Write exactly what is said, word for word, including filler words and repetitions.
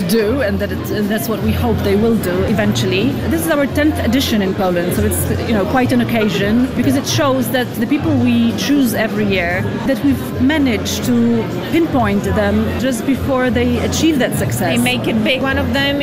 do, and that it, and that's what we hope they will do eventually. This is our tenth edition in Poland, so it's, you know, quite an occasion, because it shows that the people we choose every year, that we've managed to pinpoint them just before they achieve that success. They make it big. One of them